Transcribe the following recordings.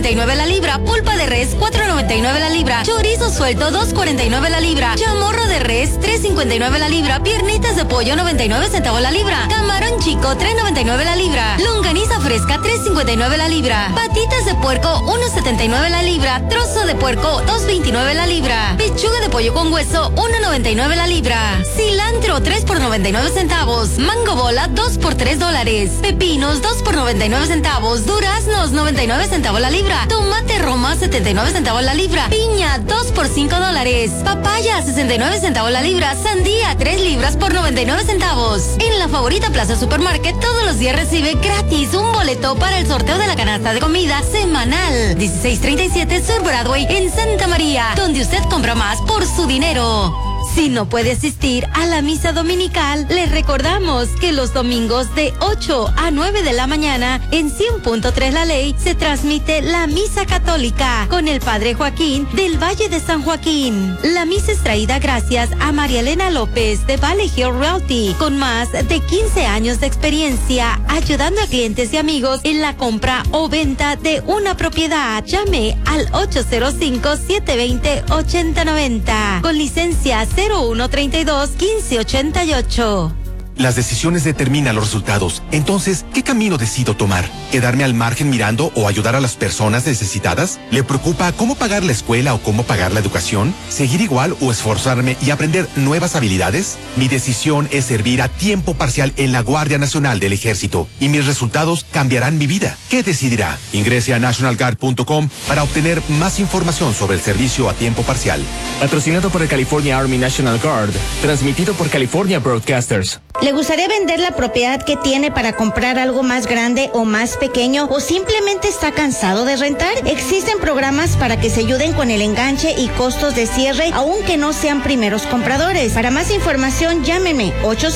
$4.99 la libra. Pulpa de res, $4.99 la libra. Chorizo suelto, $2.49 la libra. Chamorro de res, $3.59 la libra. Piernitas de pollo, 99 centavos la libra. Camarón chico, $3.99 la libra. Longaniza fresca, $3.59 la libra. Patitas de puerco, $1.79 la libra. Trozo de puerco, $2.29 la libra. Pechuga de pollo con hueso, $1.99 la libra. Cilantro, 3 por 99 centavos. Mango bola, 2 por $3. Pepinos, 2 por 99 centavos. Duraznos, 99 centavos la libra. Tomate Roma, 79 centavos la libra. Piña, 2 por $5. Papaya, 69 centavos la libra. Sandía, 3 libras por 99 centavos. En la favorita Plaza Supermarket, todos los días recibe gratis un boleto para el sorteo de la canasta de comida semanal. 1637 Sur Broadway en Santa María, donde usted compra más por su dinero. Si no puede asistir a la misa dominical, les recordamos que los domingos de 8 a 9 de la mañana en 100.3 La Ley se transmite la misa católica con el Padre Joaquín del Valle de San Joaquín. La misa es traída gracias a María Elena López de Valley Hill Realty, con más de 15 años de experiencia ayudando a clientes y amigos en la compra o venta de una propiedad. Llame al 805-720-8090 con licencia 0132-1588. Las decisiones determinan los resultados. Entonces, ¿qué camino decido tomar? ¿Quedarme al margen mirando o ayudar a las personas necesitadas? ¿Le preocupa cómo pagar la escuela o cómo pagar la educación? ¿Seguir igual o esforzarme y aprender nuevas habilidades? Mi decisión es servir a tiempo parcial en la Guardia Nacional del Ejército y mis resultados cambiarán mi vida. ¿Qué decidirá? Ingrese a nationalguard.com para obtener más información sobre el servicio a tiempo parcial. Patrocinado por el California Army National Guard. Transmitido por California Broadcasters. ¿Le gustaría vender la propiedad que tiene para comprar algo más grande o más pequeño, o simplemente está cansado de rentar? Existen programas para que se ayuden con el enganche y costos de cierre, aunque no sean primeros compradores. Para más información, llámenme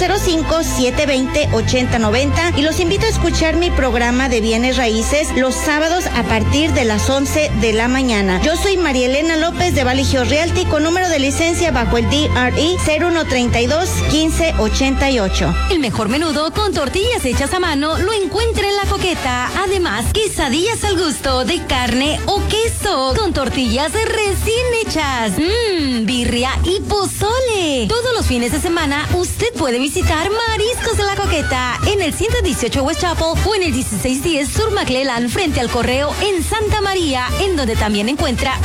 805-720-8090 y los invito a escuchar mi programa de bienes raíces los sábados a partir de las 11 de la mañana. Yo soy María Elena López de Valley Hill Realty con número de licencia bajo el DRE 0132-1588. El mejor menudo con tortillas hechas a mano lo encuentra en La Coqueta. Además, quesadillas al gusto de carne o queso con tortillas recién hechas. Birria y pozole. Todos los fines de semana usted puede visitar Mariscos de La Coqueta en el 118 West Chapel o en el 1610 Sur McClellan frente al correo en Santa María, en donde también encuentra